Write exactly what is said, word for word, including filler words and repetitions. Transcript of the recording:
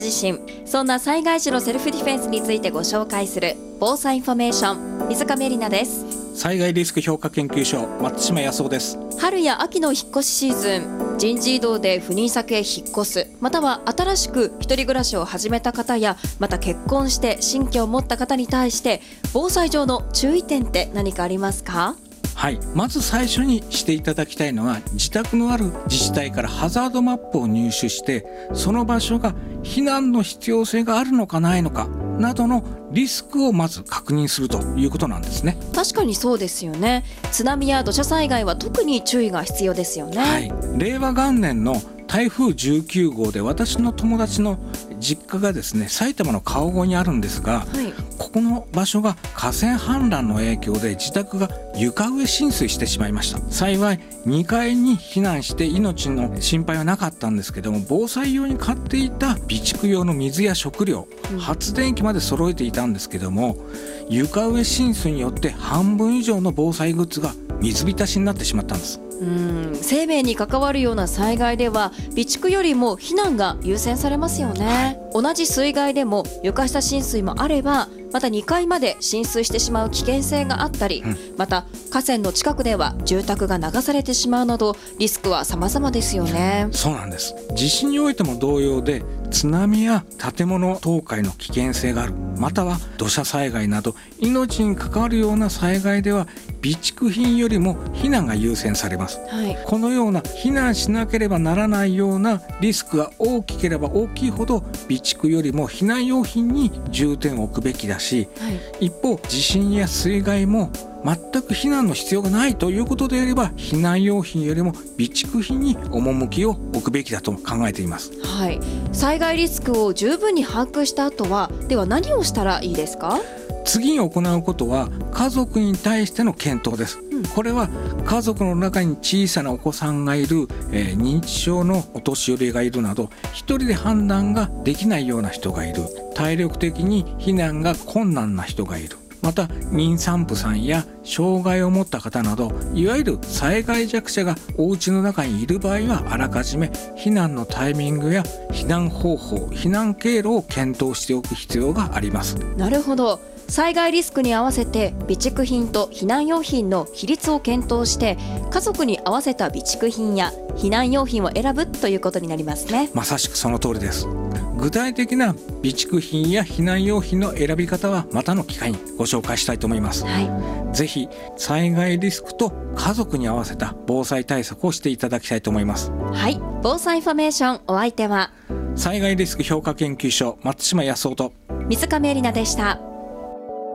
地震、そんな災害時のセルフディフェンスについてご紹介する防災インフォメーション、水上里奈です。 災害リスク評価研究所、松島康夫です。 春や秋の引っ越しシーズン、人事異動で赴任先へ引っ越す、または新しく一人暮らしを始めた方や、また結婚して新居を持った方に対して防災上の注意点って何かありますか？ はい、まず最初にしていただきたいのは、自宅のある自治体からハザードマップを入手して、その場所が避難の必要性があるのかないのかなどのリスクをまず確認するということなんですね。 確かにそうですよね。津波や土砂災害は特に注意が必要ですよね。 はい、令和元年の台風じゅうきゅうごうで私の友達の実家がですね、埼玉の川越にあるんですが、はい、ここの場所が河川氾濫の影響で自宅が床上浸水してしまいました。幸いにかいに避難して命の心配はなかったんですけども、防災用に買っていた備蓄用の水や食料、うん、発電機まで揃えていたんですけども、床上浸水によって半分以上の防災グッズが水浸しになってしまったんです。 うん、生命に関わるような災害では備蓄よりも避難が優先されますよね。同じ水害でも床下浸水もあれば、またにかいまで浸水してしまう危険性があったり、うん、また河川の近くでは住宅が流されてしまうなどリスクは様々ですよね。 そうなんです。地震においても同様で、津波や建物倒壊の危険性がある、または土砂災害など命に関わるような災害では備蓄品よりも避難が優先されます。はい、このような避難しなければならないようなリスクが大きければ大きいほど備蓄よりも避難用品に重点を置くべきだし、はい、一方地震や水害も全く避難の必要がないということであれば、避難用品よりも備蓄品に趣を置くべきだと考えています。 はい、災害リスクを十分に把握した後は、では何をしたらいいですか？ 次に行うことは家族に対しての検討です。うん、これは家族の中に小さなお子さんがいる、えー、認知症のお年寄りがいるなど、一人で判断ができないような人がいる、体力的に避難が困難な人がいる、また妊産婦さんや障害を持った方など、いわゆる災害弱者がお家の中にいる場合は、あらかじめ避難のタイミングや避難方法、避難経路を検討しておく必要があります。 なるほど。災害リスクに合わせて備蓄品と避難用品の比率を検討して、家族に合わせた備蓄品や避難用品を選ぶということになりますね。 まさしくその通りです。具体的な備蓄品や避難用品の選び方はまたの機会にご紹介したいと思います。はい、ぜひ災害リスクと家族に合わせた防災対策をしていただきたいと思います。 はい、防災インフォメーション、お相手は災害リスク評価研究所、松島康夫と水上里奈でした。